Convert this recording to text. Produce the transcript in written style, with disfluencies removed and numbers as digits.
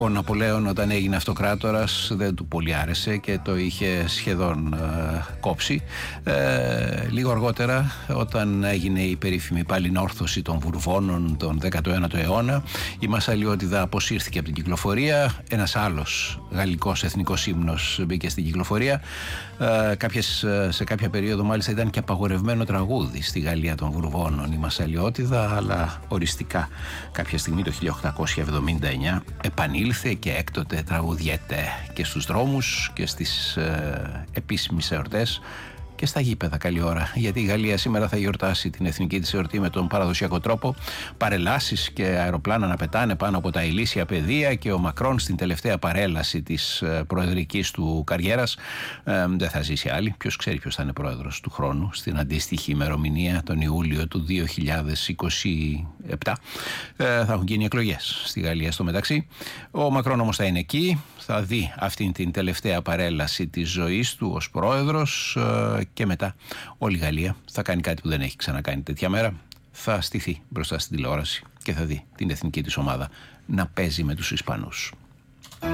Ο Ναπολέον όταν έγινε αυτοκράτορας δεν του πολύ άρεσε και το είχε σχεδόν κόψει. Λίγο αργότερα, όταν έγινε η περίφημη παλινόρθωση των Βουρβώνων τον 19ο αιώνα, η Μασσαλιώτιδα αποσύρθηκε από την κυκλοφορία. Ένας άλλος γαλλικός εθνικός ύμνος μπήκε στην κυκλοφορία. Σε κάποια περίοδο μάλιστα ήταν και απαγορευμένο τραγούδι στη Γαλλία των Βουρβώνων η Μασσαλιώτιδα, αλλά οριστικά κάποια στιγμή το 1879 επανήλθε και έκτοτε τραγουδιέται και στους δρόμους και στις επίσημες εορτές και στα γήπεδα καλή ώρα, γιατί η Γαλλία σήμερα θα γιορτάσει την εθνική της εορτή με τον παραδοσιακό τρόπο, παρελάσεις και αεροπλάνα να πετάνε πάνω από τα ηλίσια πεδία, και ο Μακρόν στην τελευταία παρέλαση της προεδρικής του καριέρας δεν θα ζήσει άλλη. Ποιος ξέρει ποιος θα είναι πρόεδρος του χρόνου στην αντίστοιχη ημερομηνία, τον Ιούλιο του 2027. Θα έχουν γίνει εκλογές στη Γαλλία στο μεταξύ. Ο Μακρόν όμως θα είναι εκεί, θα δει αυτήν την τελευταία παρέλαση της ζωής του ως πρόεδρος, και μετά όλη η Γαλλία θα κάνει κάτι που δεν έχει ξανακάνει τέτοια μέρα. Θα στηθεί μπροστά στην τηλεόραση και θα δει την εθνική της ομάδα να παίζει με τους Ισπανούς.